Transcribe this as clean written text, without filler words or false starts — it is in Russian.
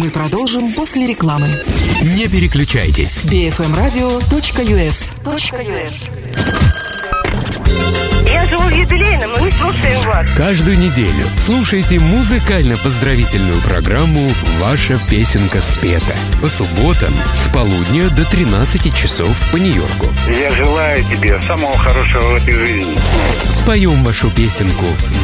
Мы продолжим после рекламы. Не переключайтесь. bfmradio.us. Я живу в юбилейном, мы слушаем вас. Каждую неделю слушайте музыкально-поздравительную программу «Ваша песенка спета» по субботам с полудня до 13 часов по Нью-Йорку. Я желаю тебе самого хорошего в этой жизни. Споем вашу песенку